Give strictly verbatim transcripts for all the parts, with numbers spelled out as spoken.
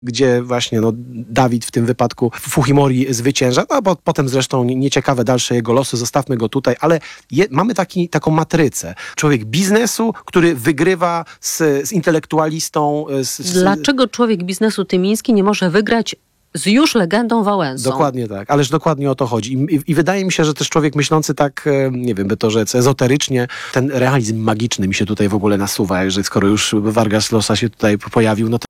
gdzie właśnie no, Dawid w tym wypadku Fujimori zwycięża, no bo potem zresztą nieciekawe dalsze jego losy, zostawmy go tutaj, ale je, mamy taki, taką matrycę. Człowiek biznesu, który wygrywa z, z intelektualistą. Z, z... Dlaczego człowiek biznesu Tymiński nie może wygrać z już legendą Wałęsą? Dokładnie tak, ależ dokładnie o to chodzi. I, i, I wydaje mi się, że też człowiek myślący tak, nie wiem, by to rzec, ezoterycznie, ten realizm magiczny mi się tutaj w ogóle nasuwa, że skoro już Vargas Llosa się tutaj pojawił, no to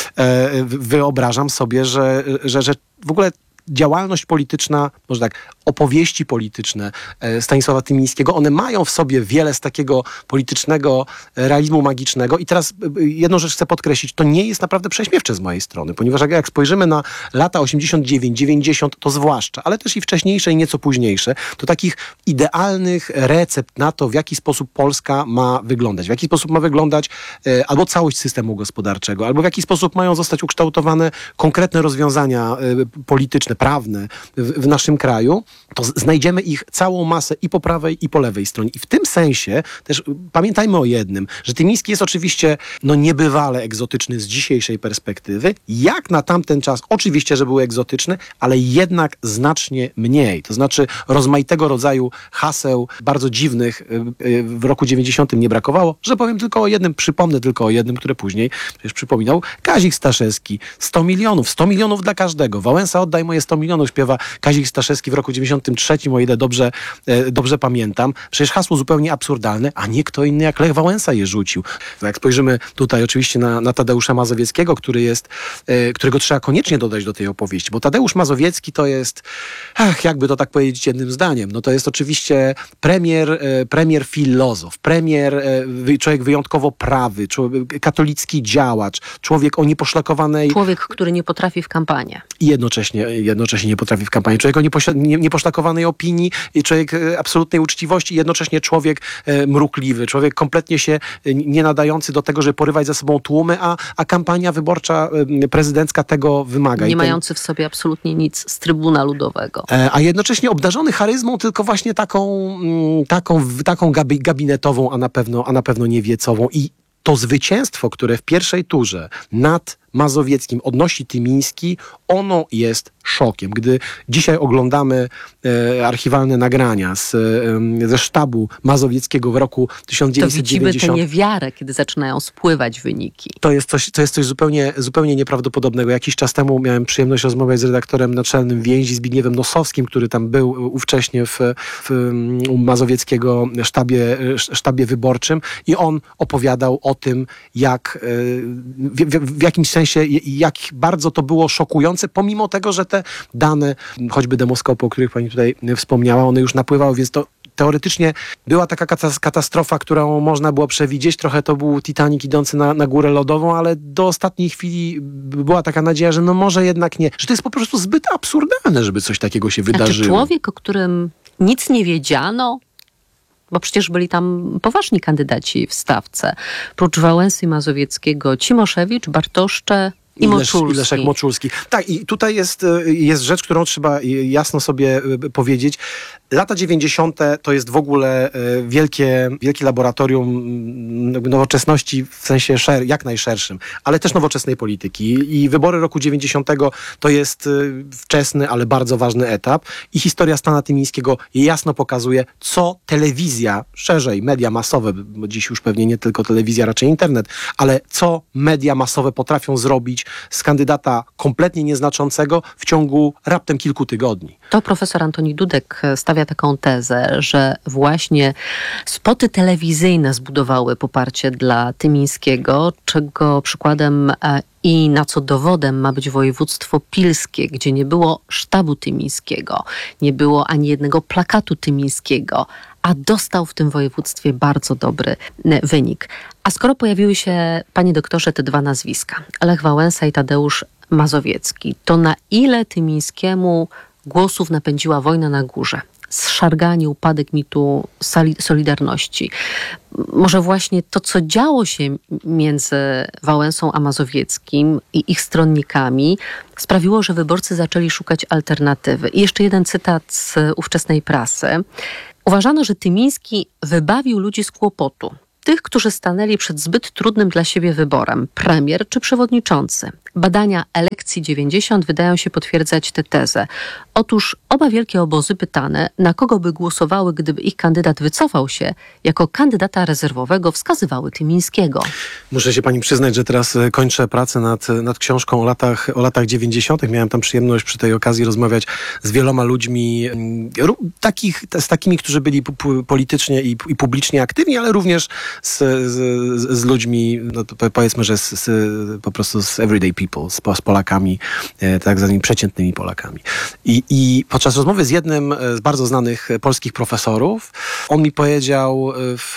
e, wyobrażam sobie, że, że, że w ogóle działalność polityczna, może tak, opowieści polityczne Stanisława Tymińskiego, one mają w sobie wiele z takiego politycznego realizmu magicznego. I teraz jedną rzecz chcę podkreślić, to nie jest naprawdę prześmiewcze z mojej strony, ponieważ jak spojrzymy na lata osiemdziesiąt dziewięć dziewięćdziesiąt, to zwłaszcza, ale też i wcześniejsze i nieco późniejsze, to takich idealnych recept na to, w jaki sposób Polska ma wyglądać, w jaki sposób ma wyglądać e, albo całość systemu gospodarczego, albo w jaki sposób mają zostać ukształtowane konkretne rozwiązania e, polityczne, prawne w, w naszym kraju, to znajdziemy ich całą masę i po prawej, i po lewej stronie. I w tym sensie też pamiętajmy o jednym, że Tymiński jest oczywiście no, niebywale egzotyczny z dzisiejszej perspektywy. Jak na tamten czas, oczywiście, że był egzotyczny, ale jednak znacznie mniej. To znaczy rozmaitego rodzaju haseł, bardzo dziwnych w roku dziewięćdziesiątym nie brakowało, że powiem tylko o jednym, przypomnę tylko o jednym, które później przecież przypominał Kazik Staszewski. sto milionów, sto milionów dla każdego. Wałęsa, oddaj moje sto milionów, śpiewa Kazik Staszewski w roku dziewięćdziesiątym trzecim, o ile dobrze, e, dobrze pamiętam. Przecież hasło zupełnie absurdalne, a nie kto inny jak Lech Wałęsa je rzucił. Jak spojrzymy tutaj oczywiście na, na Tadeusza Mazowieckiego, który jest, e, którego trzeba koniecznie dodać do tej opowieści, bo Tadeusz Mazowiecki to jest, ach, jakby to tak powiedzieć jednym zdaniem, no to jest oczywiście premier, e, premier filozof, premier, e, człowiek wyjątkowo prawy, człowiek, katolicki działacz, człowiek o nieposzlakowanej... Człowiek, który nie potrafi w kampanię. I jednocześnie, jednocześnie nie potrafi w kampanii. Człowiek o nieposia- nie, nieposzlakowanej opinii, i człowiek e, absolutnej uczciwości, i jednocześnie człowiek e, mrukliwy, człowiek kompletnie się e, nie nadający do tego, żeby porywać za sobą tłumy, a, a kampania wyborcza e, prezydencka tego wymaga. Nie I ten, mający w sobie absolutnie nic z Trybuna Ludowego. E, a jednocześnie obdarzony charyzmą, tylko właśnie taką, m, taką, taką gabi- gabinetową, a na pewno, a na pewno nie wiecową. I to zwycięstwo, które w pierwszej turze nad Mazowieckim odnosi Tymiński, ono jest szokiem. Gdy dzisiaj oglądamy e, archiwalne nagrania z, e, ze sztabu mazowieckiego w roku tysiąc dziewięćset dziewięćdziesiątym. To widzimy tę niewiarę, kiedy zaczynają spływać wyniki. To jest coś, to jest coś zupełnie, zupełnie nieprawdopodobnego. Jakiś czas temu miałem przyjemność rozmawiać z redaktorem naczelnym Więzi, Zbigniewem Nosowskim, który tam był ówcześnie w, w u mazowieckiego sztabie, sztabie wyborczym, i on opowiadał o tym, jak w, w, w jakimś sensie, jak bardzo to było szokujące, pomimo tego, że te dane, choćby demoskopy, o których pani tutaj wspomniała, one już napływały, więc to teoretycznie była taka katastrofa, którą można było przewidzieć. Trochę to był Titanic idący na, na górę lodową, ale do ostatniej chwili była taka nadzieja, że no może jednak nie. Że to jest po prostu zbyt absurdalne, żeby coś takiego się wydarzyło. Znaczy człowiek, o którym nic nie wiedziano, bo przecież byli tam poważni kandydaci w stawce. Prócz Wałęsy i Mazowieckiego Cimoszewicz, Bartoszcze i Moczulski. I Leszek Moczulski. Tak, i tutaj jest, jest rzecz, którą trzeba jasno sobie powiedzieć. Lata dziewięćdziesiąte to jest w ogóle wielkie, wielkie laboratorium nowoczesności w sensie szer- jak najszerszym, ale też nowoczesnej polityki. I wybory roku dziewięćdziesiątego to jest wczesny, ale bardzo ważny etap. I historia Stana Tymińskiego jasno pokazuje, co telewizja, szerzej media masowe, bo dziś już pewnie nie tylko telewizja, raczej internet, ale co media masowe potrafią zrobić z kandydata kompletnie nieznaczącego w ciągu raptem kilku tygodni. To profesor Antoni Dudek stawia taką tezę, że właśnie spoty telewizyjne zbudowały poparcie dla Tymińskiego, czego przykładem i na co dowodem ma być województwo pilskie, gdzie nie było sztabu Tymińskiego, nie było ani jednego plakatu Tymińskiego, a dostał w tym województwie bardzo dobry wynik. A skoro pojawiły się, panie doktorze, te dwa nazwiska, Lech Wałęsa i Tadeusz Mazowiecki, to na ile Tymińskiemu głosów napędziła wojna na górze? Zszarganie, upadek mitu Solidarności. Może właśnie to, co działo się między Wałęsą a Mazowieckim i ich stronnikami, sprawiło, że wyborcy zaczęli szukać alternatywy. I jeszcze jeden cytat z ówczesnej prasy. Uważano, że Tymiński wybawił ludzi z kłopotu. tych, którzy stanęli przed zbyt trudnym dla siebie wyborem, premier czy przewodniczący. Badania elekcji dziewięćdziesiąt wydają się potwierdzać tę tezę. Otóż oba wielkie obozy pytane, na kogo by głosowały, gdyby ich kandydat wycofał się, jako kandydata rezerwowego wskazywały Tymińskiego. Muszę się pani przyznać, że teraz kończę pracę nad, nad książką o latach, o latach dziewięćdziesiątych. Miałem tam przyjemność przy tej okazji rozmawiać z wieloma ludźmi, takich, z takimi, którzy byli politycznie i, i publicznie aktywni, ale również z, z, z ludźmi, no powiedzmy, że z, z, po prostu z everyday people, z, z Polakami, tak zwanymi przeciętnymi Polakami. I, I podczas rozmowy z jednym z bardzo znanych polskich profesorów, on mi powiedział w,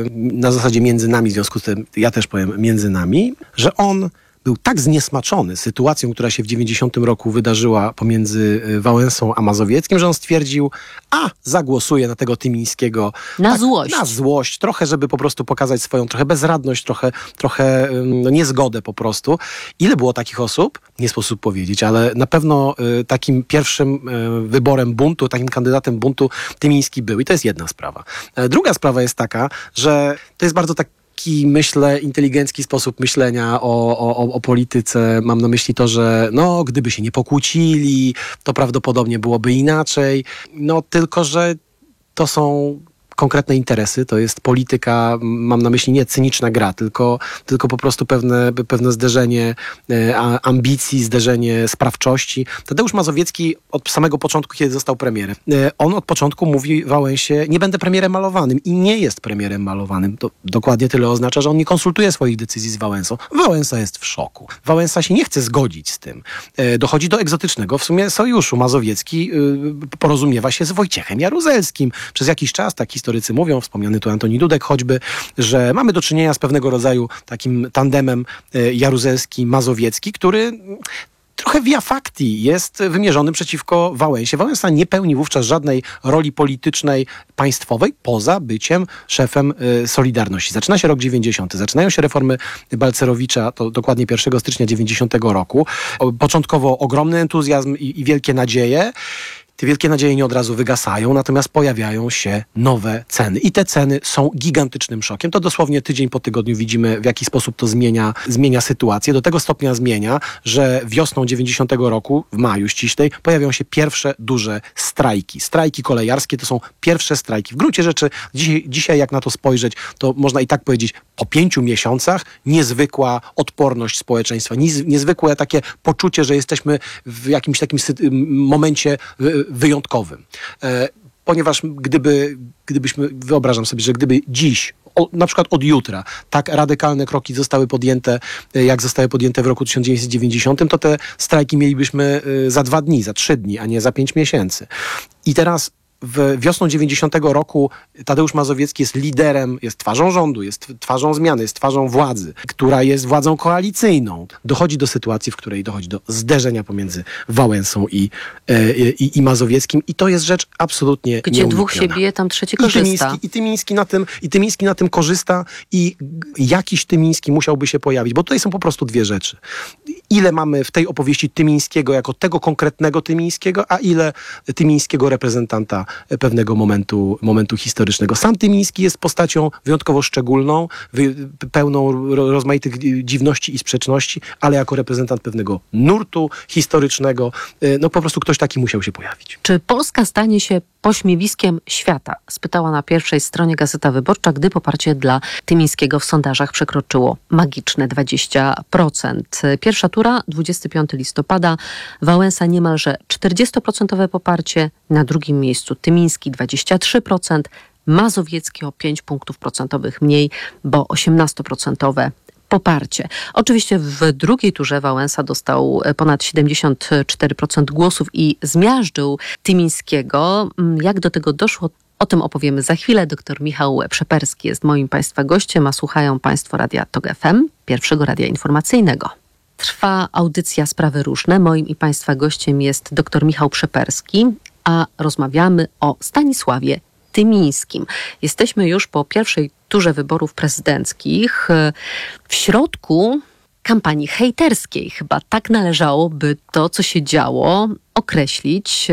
na zasadzie między nami, w związku z tym ja też powiem między nami, że on był tak zniesmaczony sytuacją, która się w dziewięćdziesiątym roku wydarzyła pomiędzy Wałęsą a Mazowieckim, że on stwierdził, a zagłosuje na tego Tymińskiego. Na tak, złość. Na złość, trochę, żeby po prostu pokazać swoją trochę bezradność, trochę, trochę no, niezgodę po prostu. Ile było takich osób? Nie sposób powiedzieć, ale na pewno y, takim pierwszym y, wyborem buntu, takim kandydatem buntu Tymiński był. I to jest jedna sprawa. E, druga sprawa jest taka, że to jest bardzo tak taki, myślę, inteligencki sposób myślenia o, o, o polityce. Mam na myśli to, że no, gdyby się nie pokłócili, to prawdopodobnie byłoby inaczej. No, tylko że to są konkretne interesy, to jest polityka, mam na myśli nie cyniczna gra, tylko, tylko po prostu pewne, pewne zderzenie e, ambicji, zderzenie sprawczości. Tadeusz Mazowiecki od samego początku, kiedy został premierem, e, on od początku mówi Wałęsie, nie będę premierem malowanym i nie jest premierem malowanym. To dokładnie tyle oznacza, że on nie konsultuje swoich decyzji z Wałęsą. Wałęsa jest w szoku. Wałęsa się nie chce zgodzić z tym. E, dochodzi do egzotycznego w sumie sojuszu. Mazowiecki e, porozumiewa się z Wojciechem Jaruzelskim. Przez jakiś czas tak historycy mówią, wspomniany tu Antoni Dudek choćby, że mamy do czynienia z pewnego rodzaju takim tandemem Jaruzelski-Mazowiecki, który trochę via facti jest wymierzony przeciwko Wałęsie. Wałęsa nie pełni wówczas żadnej roli politycznej, państwowej, poza byciem szefem y, Solidarności. Zaczyna się rok dziewięćdziesiąty. Zaczynają się reformy Balcerowicza, to dokładnie pierwszego stycznia dziewięćdziesiątego roku. O, początkowo ogromny entuzjazm i, i wielkie nadzieje. Te wielkie nadzieje nie od razu wygasają, natomiast pojawiają się nowe ceny. I te ceny są gigantycznym szokiem. To dosłownie tydzień po tygodniu widzimy, w jaki sposób to zmienia, zmienia sytuację. Do tego stopnia zmienia, że wiosną dziewięćdziesiątego roku, w maju ściślej, pojawią się pierwsze duże strajki. Strajki kolejarskie to są pierwsze strajki. W gruncie rzeczy dzisiaj, dzisiaj jak na to spojrzeć, to można i tak powiedzieć, po pięciu miesiącach niezwykła odporność społeczeństwa, niez, niezwykłe takie poczucie, że jesteśmy w jakimś takim sy- momencie wyjątkowym. E, ponieważ gdyby, gdybyśmy, wyobrażam sobie, że gdyby dziś, o, na przykład od jutra, tak radykalne kroki zostały podjęte, jak zostały podjęte w roku tysiąc dziewięćset dziewięćdziesiątym, to te strajki mielibyśmy za dwa dni, za trzy dni, a nie za pięć miesięcy. I teraz w wiosną dziewięćdziesiątego roku Tadeusz Mazowiecki jest liderem, jest twarzą rządu, jest twarzą zmiany, jest twarzą władzy, która jest władzą koalicyjną. Dochodzi do sytuacji, w której dochodzi do zderzenia pomiędzy Wałęsą i, i, i Mazowieckim i to jest rzecz absolutnie Gdzie dwóch się bije, tam trzeci korzysta. I Tymiński, i Tymiński, na tym, I Tymiński na tym korzysta i jakiś Tymiński musiałby się pojawić, bo tutaj są po prostu dwie rzeczy. Ile mamy w tej opowieści Tymińskiego jako tego konkretnego Tymińskiego, a ile Tymińskiego reprezentanta pewnego momentu, momentu historycznego. Sam Tymiński jest postacią wyjątkowo szczególną, wy, pełną rozmaitych dziwności i sprzeczności, ale jako reprezentant pewnego nurtu historycznego, no po prostu ktoś taki musiał się pojawić. Czy Polska stanie się pośmiewiskiem świata? Spytała na pierwszej stronie Gazeta Wyborcza, gdy poparcie dla Tymińskiego w sondażach przekroczyło magiczne dwadzieścia procent. Pierwsza tura, dwudziestego piątego listopada, Wałęsa niemalże czterdzieści procent poparcie, na drugim miejscu Tymiński dwadzieścia trzy procent, Mazowiecki o pięć punktów procentowych mniej, bo osiemnaście procent poparcie. Oczywiście w drugiej turze Wałęsa dostał ponad siedemdziesiąt cztery procent głosów i zmiażdżył Tymińskiego. Jak do tego doszło? O tym opowiemy za chwilę. Doktor Michał Przeperski jest moim Państwa gościem, a słuchają Państwo Radia Tok F M, pierwszego radia informacyjnego. Trwa audycja Sprawy Różne. Moim i Państwa gościem jest dr Michał Przeperski, a rozmawiamy o Stanisławie Tymińskim. Jesteśmy już po pierwszej turze wyborów prezydenckich. W środku kampanii hejterskiej. Chyba tak należałoby to, co się działo, określić.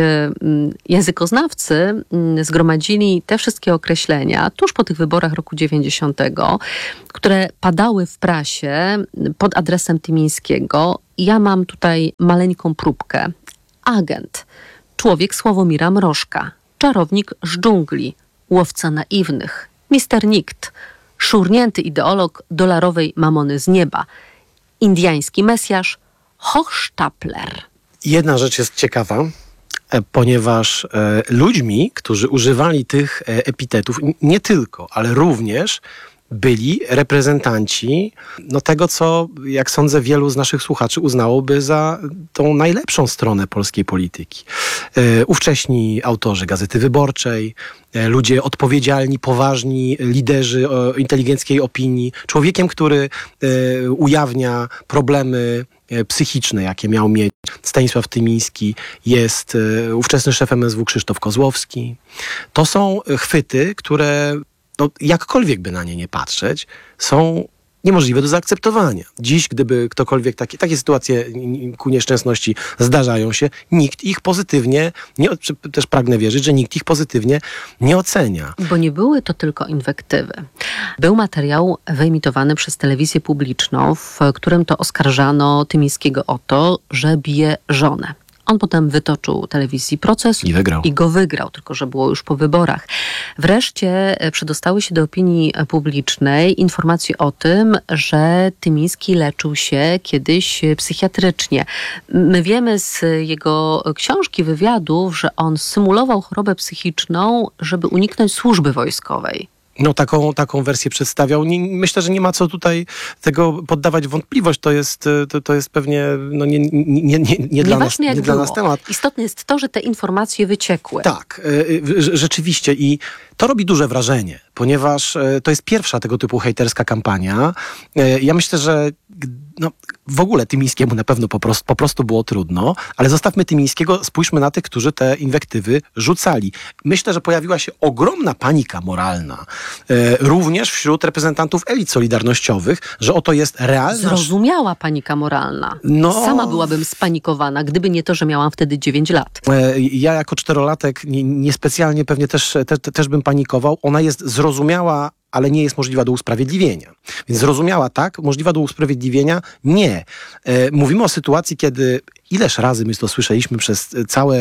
Językoznawcy zgromadzili te wszystkie określenia tuż po tych wyborach roku dziewięćdziesiątego, które padały w prasie pod adresem Tymińskiego. Ja mam tutaj maleńką próbkę. Agent, człowiek Sławomira Mrożka, czarownik z dżungli, łowca naiwnych, mister Nikt, szurnięty ideolog dolarowej mamony z nieba, indiański mesjasz, Hochstapler. Jedna rzecz jest ciekawa, e, ponieważ e, ludźmi, którzy używali tych e, epitetów, n- nie tylko, ale również byli reprezentanci no, tego, co, jak sądzę, wielu z naszych słuchaczy uznałoby za tą najlepszą stronę polskiej polityki. E, ówcześni autorzy Gazety Wyborczej, e, ludzie odpowiedzialni, poważni, liderzy o inteligenckiej opinii. Człowiekiem, który e, ujawnia problemy e, psychiczne, jakie miał mieć Stanisław Tymiński, jest e, ówczesny szef M S W Krzysztof Kozłowski. To są chwyty, które no, jakkolwiek by na nie nie patrzeć, są niemożliwe do zaakceptowania. Dziś, gdyby ktokolwiek, takie, takie sytuacje ku nieszczęsności zdarzają się, nikt ich pozytywnie, nie, też pragnę wierzyć, że nikt ich pozytywnie nie ocenia. Bo nie były to tylko inwektywy. Był materiał wyemitowany przez telewizję publiczną, w którym to oskarżano Tymińskiego o to, że bije żonę. On potem wytoczył telewizji proces I wygrał. i go wygrał, tylko że było już po wyborach. Wreszcie przedostały się do opinii publicznej informacje o tym, że Tymiński leczył się kiedyś psychiatrycznie. My wiemy z jego książki, wywiadów, że on symulował chorobę psychiczną, żeby uniknąć służby wojskowej. No taką, taką wersję przedstawiał. Nie, myślę, że nie ma co tutaj tego poddawać w wątpliwość. To jest, to, to jest pewnie no nie, nie, nie, nie, nie, dla, nas, jak nie dla nas temat. Istotne jest to, że te informacje wyciekły. Tak, y, y, rzeczywiście i to robi duże wrażenie, ponieważ y, to jest pierwsza tego typu hejterska kampania. Y, ja myślę, że no, w ogóle Tymińskiemu na pewno po prostu, po prostu było trudno, ale zostawmy Tymińskiego, spójrzmy na tych, którzy te inwektywy rzucali. Myślę, że pojawiła się ogromna panika moralna, y, również wśród reprezentantów elit solidarnościowych, że oto jest realna... Zrozumiała panika moralna. No... Sama byłabym spanikowana, gdyby nie to, że miałam wtedy dziewięć lat. Y, ja jako czterolatek nie, niespecjalnie pewnie też, te, te, też bym panikował. Ona jest zrozumiała, ale nie jest możliwa do usprawiedliwienia. Więc zrozumiała tak, możliwa do usprawiedliwienia nie. E, mówimy o sytuacji, kiedy ileż razy my to słyszeliśmy przez całe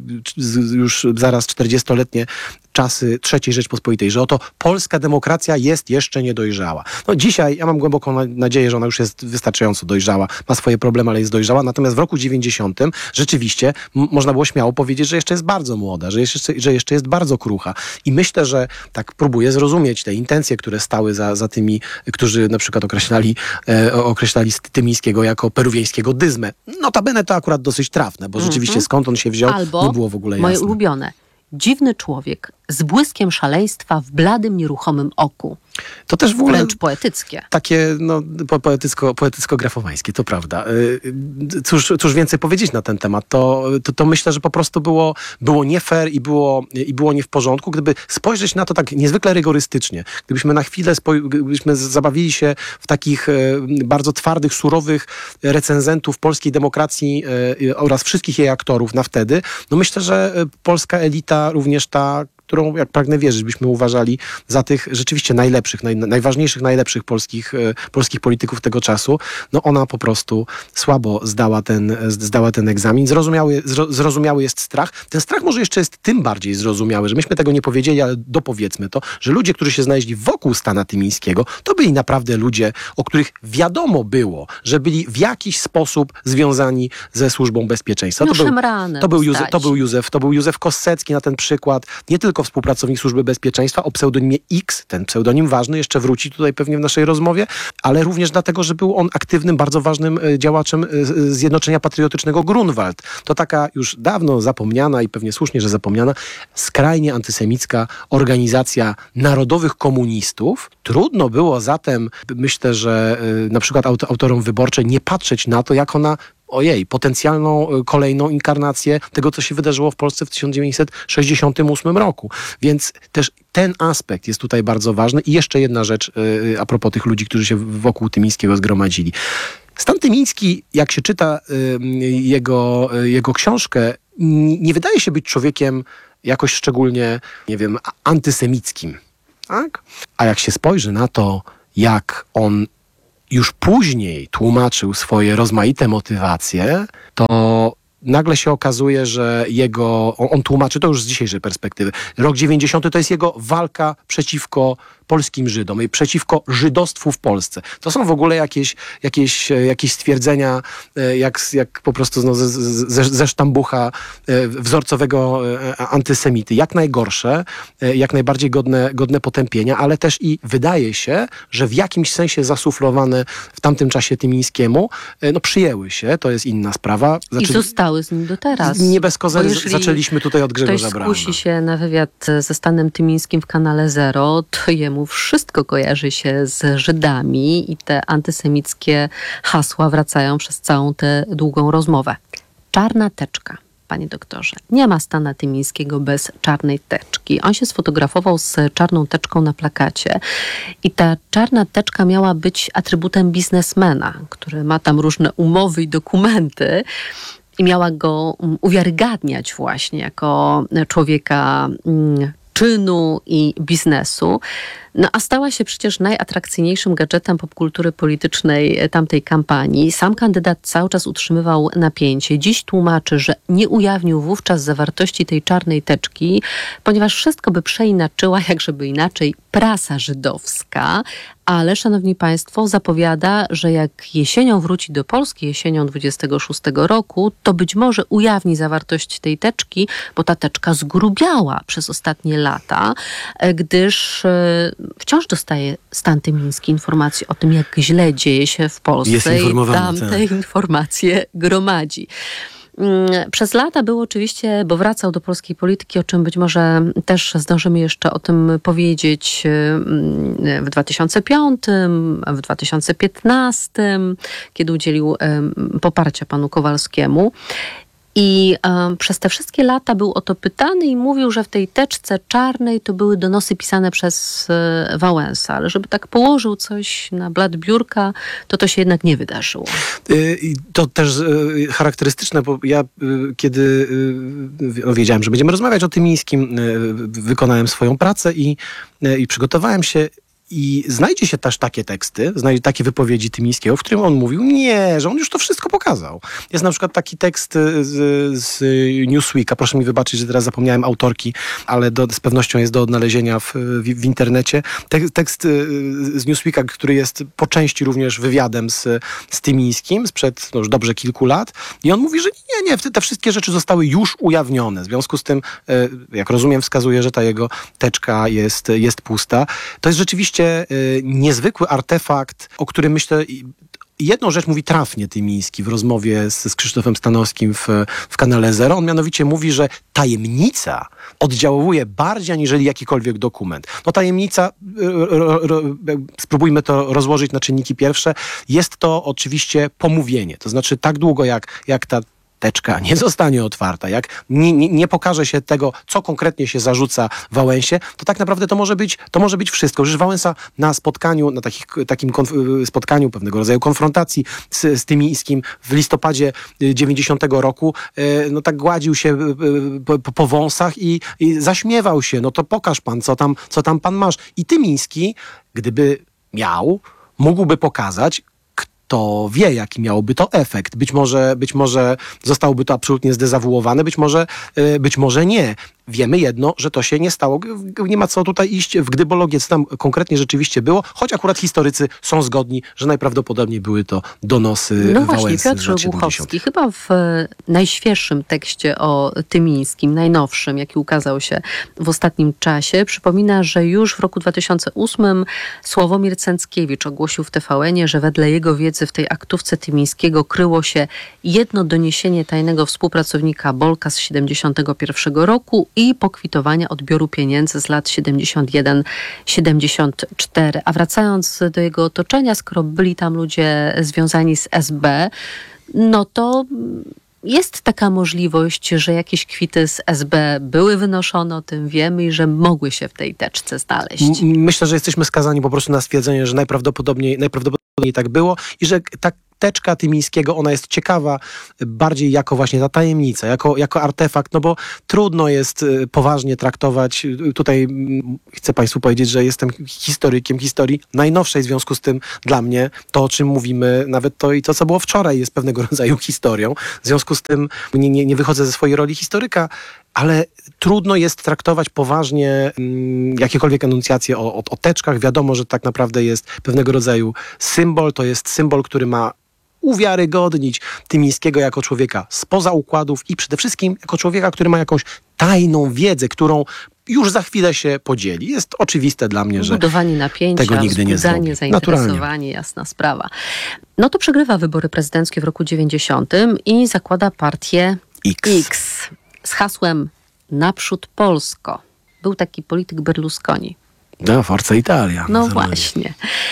już zaraz czterdziestoletnie czasy trzeciej Rzeczpospolitej, że oto polska demokracja jest jeszcze niedojrzała. No dzisiaj ja mam głęboką nadzieję, że ona już jest wystarczająco dojrzała, ma swoje problemy, ale jest dojrzała. Natomiast w roku dziewięćdziesiątym rzeczywiście m- można było śmiało powiedzieć, że jeszcze jest bardzo młoda, że jeszcze, że jeszcze jest bardzo krucha. I myślę, że tak próbuję zrozumieć te intencje, które stały za, za tymi, którzy na przykład określali, e, określali Tymińskiego jako peruwiańskiego dyzmę. Notabene to akurat dosyć trafne, bo rzeczywiście skąd on się wziął, Albo nie było w ogóle jasne. moje ulubione. Dziwny człowiek z błyskiem szaleństwa w bladym, nieruchomym oku. To też w ogóle Wręcz poetyckie. takie no, po- poetycko, poetycko-grafowańskie, to prawda. Y, Cóż, cóż więcej powiedzieć na ten temat? To, to, to myślę, że po prostu było, było nie fair i było, i było nie w porządku. Gdyby spojrzeć na to tak niezwykle rygorystycznie, gdybyśmy na chwilę spoj- gdybyśmy zabawili się w takich y, bardzo twardych, surowych recenzentów polskiej demokracji y, oraz wszystkich jej aktorów na wtedy, no myślę, że y, polska elita, również ta, którą, jak pragnę wierzyć, byśmy uważali za tych rzeczywiście najlepszych, naj, najważniejszych, najlepszych polskich, e, polskich polityków tego czasu, no ona po prostu słabo zdała ten, zdała ten egzamin. Zrozumiały, zro, zrozumiały jest strach. Ten strach może jeszcze jest tym bardziej zrozumiały, że myśmy tego nie powiedzieli, ale dopowiedzmy to, że ludzie, którzy się znaleźli wokół Stana Tymińskiego, to byli naprawdę ludzie, o których wiadomo było, że byli w jakiś sposób związani ze Służbą Bezpieczeństwa. No, to, był, szemrane to, był Józef, to postaci. był Józef, to był Józef Kossecki na ten przykład, nie tylko współpracownik Służby Bezpieczeństwa o pseudonimie X, ten pseudonim ważny, jeszcze wróci tutaj pewnie w naszej rozmowie, ale również dlatego, że był on aktywnym, bardzo ważnym e, działaczem e, Zjednoczenia Patriotycznego Grunwald. To taka już dawno zapomniana i pewnie słusznie, że zapomniana, skrajnie antysemicka organizacja narodowych komunistów. Trudno było zatem, myślę, że e, na przykład aut- autorom Wyborczej nie patrzeć na to, jak ona ojej, potencjalną y, kolejną inkarnację tego, co się wydarzyło w Polsce w tysiąc dziewięćset sześćdziesiątym ósmym roku. Więc też ten aspekt jest tutaj bardzo ważny. I jeszcze jedna rzecz y, a propos tych ludzi, którzy się wokół Tymińskiego zgromadzili. Stan Tymiński, jak się czyta y, jego, y, jego książkę, nie wydaje się być człowiekiem jakoś szczególnie, nie wiem, antysemickim. Tak? A jak się spojrzy na to, jak on już później tłumaczył swoje rozmaite motywacje, to nagle się okazuje, że jego, on, on tłumaczy to już z dzisiejszej perspektywy. Rok dziewięćdziesiąty to jest jego walka przeciwko polskim Żydom i przeciwko żydostwu w Polsce. To są w ogóle jakieś, jakieś, jakieś stwierdzenia, jak, jak po prostu no, ze, ze, ze sztambucha wzorcowego antysemity. Jak najgorsze, jak najbardziej godne, godne potępienia, ale też i wydaje się, że w jakimś sensie zasuflowane w tamtym czasie Tymińskiemu, no przyjęły się, to jest inna sprawa. Znaczy, I zostały z nim do teraz. Nie bez kozery zaczęliśmy tutaj od Grzegorza Brauna. Ktoś skusi się na wywiad ze Stanem Tymińskim w kanale Zero, to jemu wszystko kojarzy się z Żydami i te antysemickie hasła wracają przez całą tę długą rozmowę. Czarna teczka. Panie doktorze, nie ma Stana Tymińskiego bez czarnej teczki. On się sfotografował z czarną teczką na plakacie i ta czarna teczka miała być atrybutem biznesmena, który ma tam różne umowy i dokumenty i miała go uwiarygadniać właśnie jako człowieka czynu i biznesu. No a stała się przecież najatrakcyjniejszym gadżetem popkultury politycznej tamtej kampanii. Sam kandydat cały czas utrzymywał napięcie. Dziś tłumaczy, że nie ujawnił wówczas zawartości tej czarnej teczki, ponieważ wszystko by przeinaczyła, jak żeby inaczej, prasa żydowska. Ale, szanowni państwo, zapowiada, że jak jesienią wróci do Polski, jesienią dwudziestego szóstego roku, to być może ujawni zawartość tej teczki, bo ta teczka zgrubiała przez ostatnie lata, gdyż wciąż dostaje Stan Tymiński informacje o tym, jak źle dzieje się w Polsce i tam te tak. informacje gromadzi. Przez lata był oczywiście, bo wracał do polskiej polityki, o czym być może też zdążymy jeszcze o tym powiedzieć w dwa tysiące piątym, w dwa tysiące piętnastym, kiedy udzielił poparcia panu Kowalskiemu. I um, przez te wszystkie lata był o to pytany i mówił, że w tej teczce czarnej to były donosy pisane przez e, Wałęsa, ale żeby tak położył coś na blat biurka, to to się jednak nie wydarzyło. Y, to też y, charakterystyczne, bo ja y, kiedy y, no, wiedziałem, że będziemy rozmawiać o Tymińskim, y, wykonałem swoją pracę i, y, i przygotowałem się. I znajdzie się też takie teksty, znajdzie takie wypowiedzi Tymińskiego, w którym on mówił, nie, że on już to wszystko pokazał. Jest na przykład taki tekst z, z Newsweeka, proszę mi wybaczyć, że teraz zapomniałem autorki, ale do, z pewnością jest do odnalezienia w, w, w internecie. Tek, tekst z Newsweeka, który jest po części również wywiadem z, z Tymińskim sprzed no już dobrze kilku lat. I on mówi, że nie, nie, te wszystkie rzeczy zostały już ujawnione. W związku z tym, jak rozumiem, wskazuje, że ta jego teczka jest, jest pusta. To jest rzeczywiście niezwykły artefakt, o którym myślę, jedną rzecz mówi trafnie Tymiński w rozmowie z, z Krzysztofem Stanowskim w, w kanale Zero. On mianowicie mówi, że tajemnica oddziałuje bardziej aniżeli jakikolwiek dokument. No tajemnica, ro, ro, spróbujmy to rozłożyć na czynniki pierwsze, jest to oczywiście pomówienie. To znaczy tak długo jak, jak ta teczka nie zostanie otwarta, jak nie, nie, nie pokaże się tego, co konkretnie się zarzuca Wałęsie, to tak naprawdę to może być, to może być wszystko. Przecież Wałęsa na spotkaniu, na takich, takim konf- spotkaniu, pewnego rodzaju konfrontacji z, z Tymińskim w listopadzie dziewięćdziesiątego roku, no tak gładził się po, po wąsach i, i zaśmiewał się. No to pokaż pan, co tam, co tam pan masz. I Tymiński, gdyby miał, mógłby pokazać, to wie, jaki miałby to efekt. Być może, być może zostałby to absolutnie zdezawuowane, być może, być może nie. Wiemy jedno, że to się nie stało. Nie ma co tutaj iść w gdybologię, co tam konkretnie rzeczywiście było, choć akurat historycy są zgodni, że najprawdopodobniej były to donosy No Wałęsy. właśnie, Piotr Głuchowski chyba w najświeższym tekście o Tymińskim, najnowszym, jaki ukazał się w ostatnim czasie, przypomina, że już w roku dwa tysiące ósmym Sławomir Cęckiewicz ogłosił w T V N-ie, że wedle jego wiedzy w tej aktówce Tymińskiego kryło się jedno doniesienie tajnego współpracownika Bolka z siedemdziesiątego pierwszego roku i pokwitowania odbioru pieniędzy z lat siedemdziesiąt jeden siedemdziesiąt cztery. A wracając do jego otoczenia, skoro byli tam ludzie związani z S B, no to jest taka możliwość, że jakieś kwity z S B były wynoszone, o tym wiemy i że mogły się w tej teczce znaleźć. Myślę, że jesteśmy skazani po prostu na stwierdzenie, że najprawdopodobniej, najprawdopodobniej tak było i że tak teczka Tymińskiego, ona jest ciekawa bardziej jako właśnie ta tajemnica, jako, jako artefakt, no bo trudno jest poważnie traktować. Tutaj chcę Państwu powiedzieć, że jestem historykiem historii najnowszej, w związku z tym dla mnie to, o czym mówimy, nawet to i to, co było wczoraj, jest pewnego rodzaju historią. W związku z tym nie, nie, nie wychodzę ze swojej roli historyka, ale trudno jest traktować poważnie mm, jakiekolwiek enuncjacje o, o, o teczkach. Wiadomo, że tak naprawdę jest pewnego rodzaju symbol. To jest symbol, który ma uwiarygodnić Tymińskiego jako człowieka spoza układów i przede wszystkim jako człowieka, który ma jakąś tajną wiedzę, którą już za chwilę się podzieli. Jest oczywiste dla mnie, że budowanie napięcia, tego nigdy nie zrobi. zainteresowanie, Naturalnie. jasna sprawa. No to przegrywa wybory prezydenckie w roku dziewięćdziesiątym i zakłada partię X. X z hasłem Naprzód Polsko. Był taki polityk Berlusconi. No, Forza Italia. No właśnie.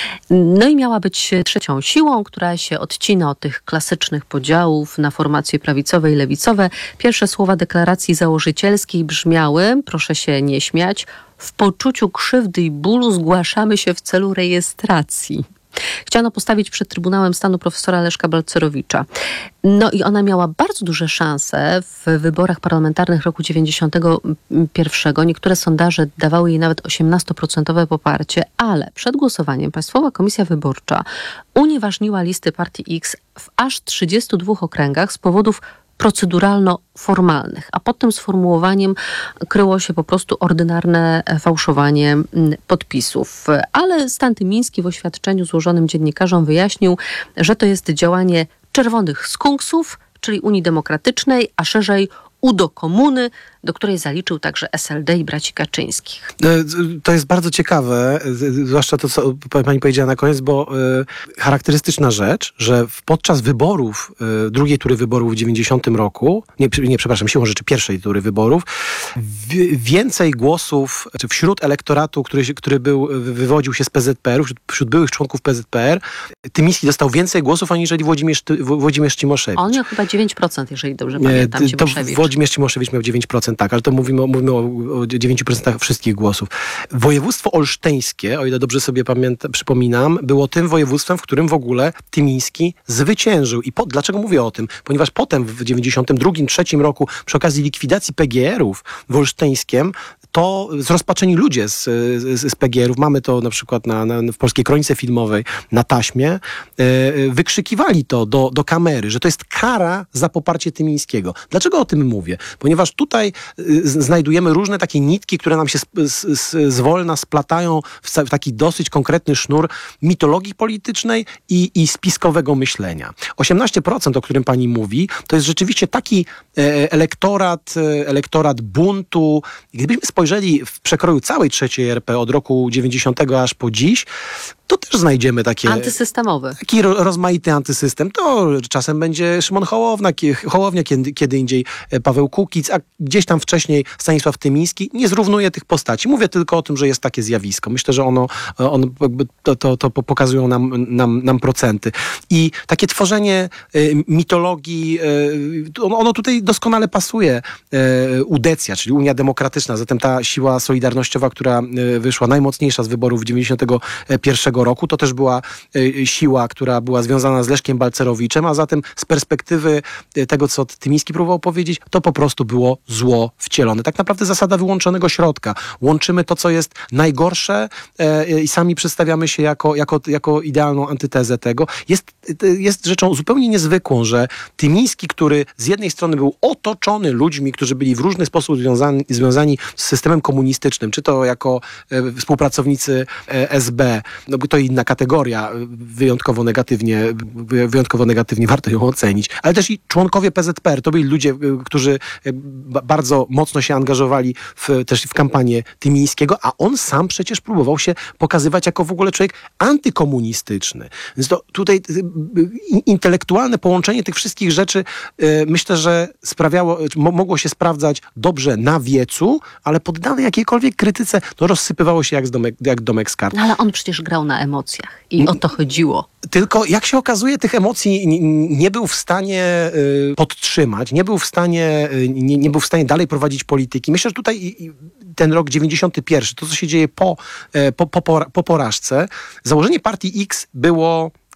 No i miała być trzecią siłą, która się odcina od tych klasycznych podziałów na formacje prawicowe i lewicowe. Pierwsze słowa deklaracji założycielskiej brzmiały, proszę się nie śmiać, w poczuciu krzywdy i bólu zgłaszamy się w celu rejestracji. Chciano postawić przed Trybunałem Stanu profesora Leszka Balcerowicza. No i ona miała bardzo duże szanse w wyborach parlamentarnych roku dziewięćdziesiątego pierwszego. Niektóre sondaże dawały jej nawet osiemnastoprocentowe poparcie, ale przed głosowaniem Państwowa Komisja Wyborcza unieważniła listy partii X w aż trzydziestu dwóch okręgach z powodów proceduralno-formalnych, a pod tym sformułowaniem kryło się po prostu ordynarne fałszowanie podpisów. Ale Stan Tymiński w oświadczeniu złożonym dziennikarzom wyjaśnił, że to jest działanie czerwonych skunksów, czyli Unii Demokratycznej, a szerzej U D O komuny, do której zaliczył także S L D i braci Kaczyńskich. To jest bardzo ciekawe, zwłaszcza to, co pani powiedziała na koniec, bo y, charakterystyczna rzecz, że podczas wyborów, y, drugiej tury wyborów w dziewięćdziesiątym roku, nie, nie przepraszam, siłą rzeczy pierwszej tury wyborów, w, więcej głosów wśród elektoratu, który, który był, wywodził się z P Z P R u, wśród, wśród byłych członków P Z P R, Tymiński dostał więcej głosów, aniżeli Włodzimierz, Włodzimierz Cimoszewicz. On miał chyba dziewięć procent, jeżeli dobrze pamiętam, Cimoszewicz. Włodzimierz Cimoszewicz miał dziewięć procent, tak, ale to mówimy o, mówimy o, o dziewięć procent wszystkich głosów. Województwo olsztyńskie, o ile dobrze sobie pamiętam, przypominam, było tym województwem, w którym w ogóle Tymiński zwyciężył. I po, dlaczego mówię o tym? Ponieważ potem w dziewięćdziesiątym drugim trzecim roku przy okazji likwidacji P G R ów w Olsztyńskiem, to zrozpaczeni ludzie z, z, z P G R ów, mamy to na przykład na, na, w Polskiej Kronice Filmowej, na taśmie, yy, wykrzykiwali to do, do kamery, że to jest kara za poparcie Tymińskiego. Dlaczego o tym mówię? Ponieważ tutaj yy, znajdujemy różne takie nitki, które nam się z, z, z, zwolna splatają w, w taki dosyć konkretny sznur mitologii politycznej i, i spiskowego myślenia. osiemnaście procent, o którym pani mówi, to jest rzeczywiście taki e, elektorat, e, elektorat buntu. Gdybyśmy spojrzeli w przekroju całej trzeciej R P od roku dziewięćdziesiątego aż po dziś, to też znajdziemy takie... Antysystemowy. Taki ro, rozmaity antysystem. To czasem będzie Szymon Hołownia, Hołownia kiedy, kiedy indziej Paweł Kukiz, a gdzieś tam wcześniej Stanisław Tymiński. Nie zrównuję tych postaci. Mówię tylko o tym, że jest takie zjawisko. Myślę, że ono, ono to, to, to pokazują nam, nam, nam procenty. I takie tworzenie y, mitologii, y, ono, ono tutaj doskonale pasuje. Y, Udecja, czyli Unia Demokratyczna, zatem ta siła solidarnościowa, która y, wyszła najmocniejsza z wyborów dziewięćdziesiątego pierwszego roku. To też była y, siła, która była związana z Leszkiem Balcerowiczem, a zatem z perspektywy y, tego, co Tymiński próbował powiedzieć, to po prostu było zło wcielone. Tak naprawdę zasada wyłączonego środka. Łączymy to, co jest najgorsze y, i sami przedstawiamy się jako, jako, jako idealną antytezę tego. Jest, y, jest rzeczą zupełnie niezwykłą, że Tymiński, który z jednej strony był otoczony ludźmi, którzy byli w różny sposób związani, związani z systemem komunistycznym, czy to jako y, współpracownicy y, S B, no bo to inna kategoria, wyjątkowo negatywnie, wyjątkowo negatywnie warto ją ocenić, ale też i członkowie P Z P R, to byli ludzie, którzy bardzo mocno się angażowali w, też w kampanię Tymińskiego, a on sam przecież próbował się pokazywać jako w ogóle człowiek antykomunistyczny. Więc to tutaj intelektualne połączenie tych wszystkich rzeczy myślę, że sprawiało, mogło się sprawdzać dobrze na wiecu, ale poddane jakiejkolwiek krytyce, no rozsypywało się jak, z domek, jak domek z kart. No ale on przecież grał na emocjach i o to chodziło. Tylko jak się okazuje, tych emocji nie był w stanie y, podtrzymać, nie był w stanie, y, nie, nie był w stanie dalej prowadzić polityki. Myślę, że tutaj ten rok dziewięćdziesiąty pierwszy, to co się dzieje po, y, po, po, po porażce, założenie partii X było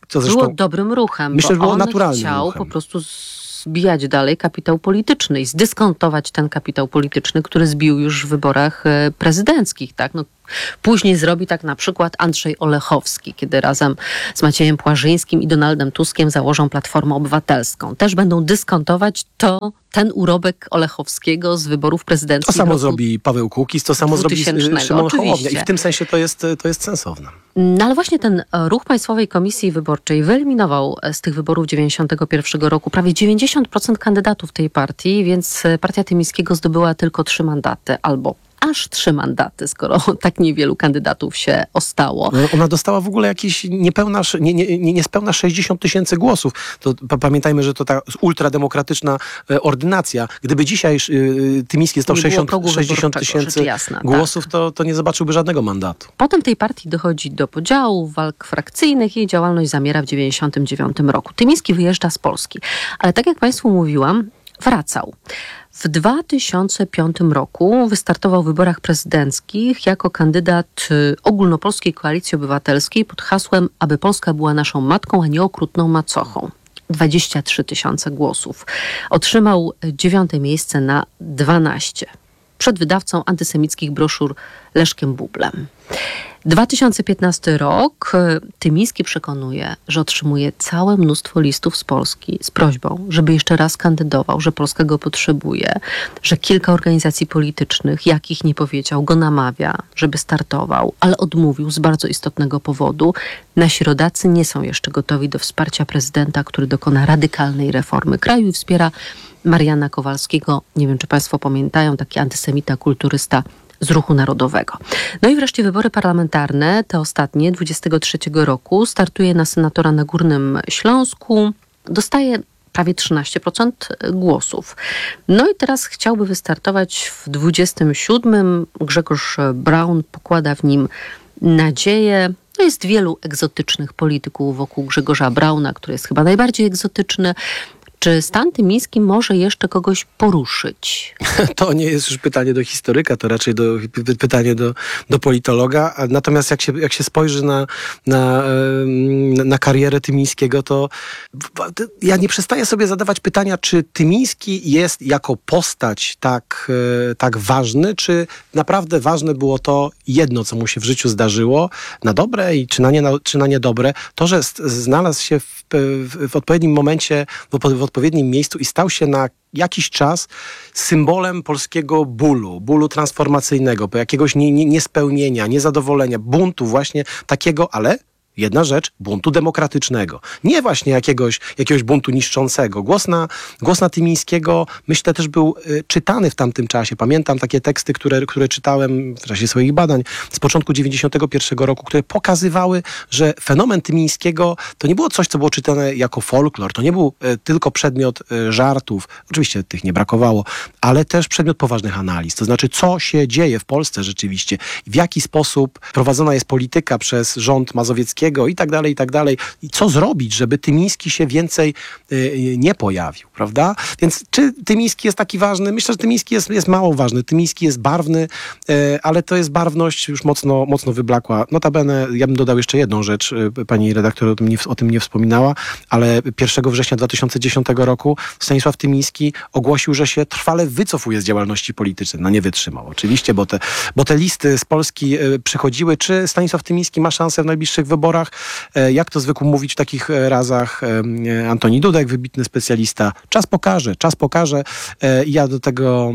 Co zresztą było dobrym ruchem, myślę, bo że było on naturalnym chciał ruchem. po prostu zbijać dalej kapitał polityczny i zdyskontować ten kapitał polityczny, który zbił już w wyborach e, prezydenckich. Tak? No, później zrobi tak na przykład Andrzej Olechowski, kiedy razem z Maciejem Płażyńskim i Donaldem Tuskiem założą Platformę Obywatelską. Też będą dyskontować to, ten urobek Olechowskiego z wyborów prezydenckich. To samo roku zrobi Paweł Kukiz, to samo zrobi dwutysięcznego, Szymon Hołownia. I oczywiście. w tym sensie to jest, to jest sensowne. No ale właśnie ten ruch Państwowej Komisji Wyborczej wyeliminował z tych wyborów dziewięćdziesiątego pierwszego roku prawie dziewięćdziesiąt procent kandydatów tej partii, więc partia Tymińskiego zdobyła tylko trzy mandaty albo aż trzy mandaty, skoro tak niewielu kandydatów się ostało. No, ona dostała w ogóle jakieś niepełna, nie, nie, nie, niespełna sześćdziesiąt tysięcy głosów. To pa- pamiętajmy, że to ta ultrademokratyczna e, ordynacja. Gdyby dzisiaj e, Tymiński dostał Nie było sześćdziesiąt, progu sześćdziesiąt wyborczego, tysięcy rzecz jasna, głosów, to, to nie zobaczyłby żadnego mandatu. Potem tej partii dochodzi do podziałów, walk frakcyjnych. Jej działalność zamiera w dziewięćdziesiątym dziewiątym roku. Tymiński wyjeżdża z Polski. Ale tak jak Państwu mówiłam, wracał. W dwa tysiące piątym roku wystartował w wyborach prezydenckich jako kandydat y, Ogólnopolskiej Koalicji Obywatelskiej pod hasłem, aby Polska była naszą matką, a nie okrutną macochą. dwadzieścia trzy tysiące głosów. Otrzymał dziewiąte miejsce na dwanaście. Przed wydawcą antysemickich broszur Leszkiem Bublem. dwa tysiące piętnasty rok. Tymiński przekonuje, że otrzymuje całe mnóstwo listów z Polski z prośbą, żeby jeszcze raz kandydował, że Polska go potrzebuje, że kilka organizacji politycznych, jakich nie powiedział, go namawia, żeby startował, ale odmówił z bardzo istotnego powodu. Nasi rodacy nie są jeszcze gotowi do wsparcia prezydenta, który dokona radykalnej reformy kraju i wspiera Mariana Kowalskiego. Nie wiem, czy Państwo pamiętają, taki antysemita, kulturysta z Ruchu Narodowego. No i wreszcie wybory parlamentarne, te ostatnie, dwudziestego trzeciego roku, startuje na senatora na Górnym Śląsku, dostaje prawie trzynaście procent głosów. No i teraz chciałby wystartować w dwudziestym siódmym. Grzegorz Braun pokłada w nim nadzieję. No jest wielu egzotycznych polityków wokół Grzegorza Brauna, który jest chyba najbardziej egzotyczny. Czy stan tymiński może jeszcze kogoś poruszyć? To nie jest już pytanie do historyka, to raczej do, py- pytanie do, do politologa. A natomiast jak się, jak się spojrzy na, na, em, na karierę Tymińskiego, to w- ja nie przestaję sobie zadawać pytania, czy Tymiński jest jako postać tak, e, tak ważny, czy naprawdę ważne było to jedno, co mu się w życiu zdarzyło, na dobre i czy na, nie, czy na niedobre, to, że z- znalazł się w, w, w odpowiednim momencie, w, opo- w odpowiednim miejscu i stał się na jakiś czas symbolem polskiego bólu, bólu transformacyjnego, jakiegoś nie, nie, niespełnienia, niezadowolenia, buntu właśnie takiego, ale jedna rzecz, buntu demokratycznego. Nie właśnie jakiegoś, jakiegoś buntu niszczącego. Głos na, głos na Tymińskiego, myślę, też był y, czytany w tamtym czasie. Pamiętam takie teksty, które, które czytałem w czasie swoich badań z początku dziewięćdziesiątego pierwszego roku, które pokazywały, że fenomen Tymińskiego to nie było coś, co było czytane jako folklor. To nie był y, tylko przedmiot y, żartów. Oczywiście tych nie brakowało, ale też przedmiot poważnych analiz. To znaczy, co się dzieje w Polsce rzeczywiście. W jaki sposób prowadzona jest polityka przez rząd mazowieckiego i tak dalej, i tak dalej. I co zrobić, żeby Tymiński się więcej y, nie pojawił, prawda? Więc czy Tymiński jest taki ważny? Myślę, że Tymiński jest, jest mało ważny. Tymiński jest barwny, y, ale to jest barwność już mocno, mocno wyblakła. Notabene, ja bym dodał jeszcze jedną rzecz. Y, pani redaktor o tym, nie, o tym nie wspominała, ale pierwszego września dwa tysiące dziesiątego roku Stanisław Tymiński ogłosił, że się trwale wycofuje z działalności politycznej. No nie wytrzymał oczywiście, bo te, bo te listy z Polski y, przychodziły. Czy Stanisław Tymiński ma szansę w najbliższych wyborach? Jak to zwykł mówić w takich razach Antoni Dudek, wybitny specjalista. Czas pokaże, czas pokaże. Ja do tego,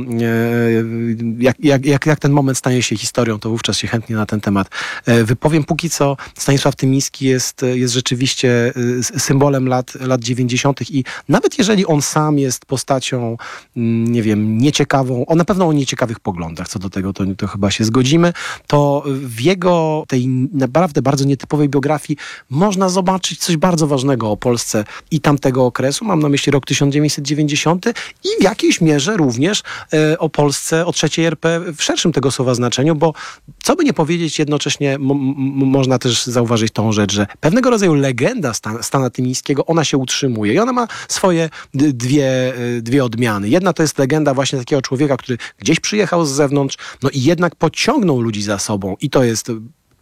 jak, jak, jak, jak ten moment stanie się historią, to wówczas się chętnie na ten temat wypowiem. Póki co Stanisław Tymiński jest, jest rzeczywiście symbolem lat, lat dziewięćdziesiątych i nawet jeżeli on sam jest postacią, nie wiem, nieciekawą, on na pewno o nieciekawych poglądach, co do tego to, to chyba się zgodzimy, to w jego tej naprawdę bardzo nietypowej biografii można zobaczyć coś bardzo ważnego o Polsce i tamtego okresu. Mam na myśli rok tysiąc dziewięćset dziewięćdziesiąty i w jakiejś mierze również e, o Polsce, o trzeciej R P w szerszym tego słowa znaczeniu, bo co by nie powiedzieć, jednocześnie m- m- można też zauważyć tą rzecz, że pewnego rodzaju legenda Stan- Stana Tymińskiego, ona się utrzymuje i ona ma swoje d- dwie, y, dwie odmiany. Jedna to jest legenda właśnie takiego człowieka, który gdzieś przyjechał z zewnątrz, no i jednak pociągnął ludzi za sobą i to jest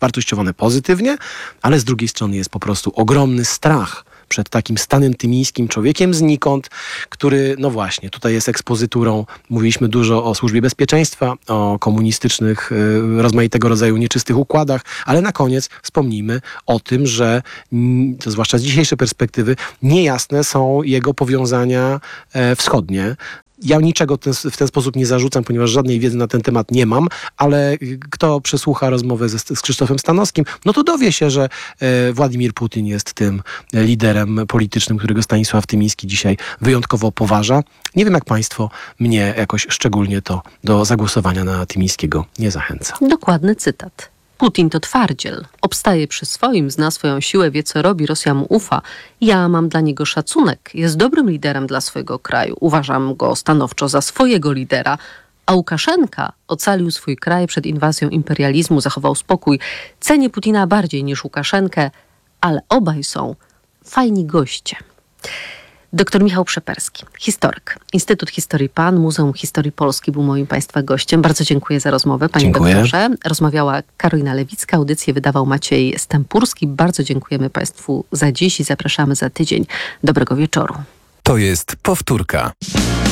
wartościowane pozytywnie, ale z drugiej strony jest po prostu ogromny strach przed takim Stanem Tymińskim, człowiekiem znikąd, który, no właśnie, tutaj jest ekspozyturą. Mówiliśmy dużo o służbie bezpieczeństwa, o komunistycznych, y, rozmaitego rodzaju nieczystych układach, ale na koniec wspomnijmy o tym, że mm, to zwłaszcza z dzisiejszej perspektywy niejasne są jego powiązania e, wschodnie. Ja niczego ten, w ten sposób nie zarzucam, ponieważ żadnej wiedzy na ten temat nie mam, ale kto przesłucha rozmowę ze, z Krzysztofem Stanowskim, no to dowie się, że e, Władimir Putin jest tym liderem politycznym, którego Stanisław Tymiński dzisiaj wyjątkowo poważa. Nie wiem jak państwo, mnie jakoś szczególnie to do zagłosowania na Tymińskiego nie zachęca. Dokładny cytat. Putin to twardziel. Obstaje przy swoim, zna swoją siłę, wie co robi, Rosja mu ufa. Ja mam dla niego szacunek. Jest dobrym liderem dla swojego kraju. Uważam go stanowczo za swojego lidera. A Łukaszenka ocalił swój kraj przed inwazją imperializmu, zachował spokój. Cenię Putina bardziej niż Łukaszenkę, ale obaj są fajni goście. Doktor Michał Przeperski, historyk. Instytut Historii Pan, Muzeum Historii Polski był moim państwa gościem. Bardzo dziękuję za rozmowę, panie Dziękuję. doktorze. Rozmawiała Karolina Lewicka, audycję wydawał Maciej Stępurski. Bardzo dziękujemy państwu za dziś i zapraszamy za tydzień. Dobrego wieczoru. To jest powtórka.